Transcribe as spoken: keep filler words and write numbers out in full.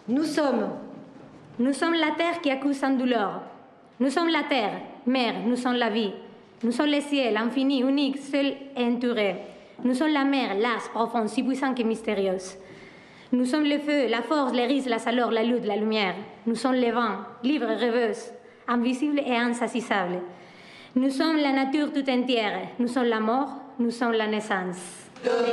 Nous sommes. Nous sommes la terre qui accuse sans douleur. Nous sommes la terre, mère, nous sommes la vie. Nous sommes le ciel, infini, unique, seul et entouré. Nous sommes la mer, l'as, profonde, si puissante que mystérieuse. Nous sommes le feu, la force, les risques, la chaleur, la lutte, la lumière. Nous sommes le vent, libre, rêveuse, invisible et insaisissable. Nous sommes la nature tout entière. Nous sommes la mort, nous sommes la naissance.